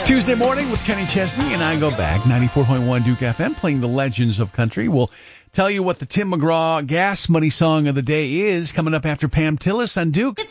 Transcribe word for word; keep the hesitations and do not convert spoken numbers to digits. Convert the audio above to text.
It's Tuesday morning with Kenny Chesney, and I go back. ninety-four point one Duke F M, playing the Legends of Country. We'll tell you what the Tim McGraw Gas Money song of the day is coming up after Pam Tillis on Duke.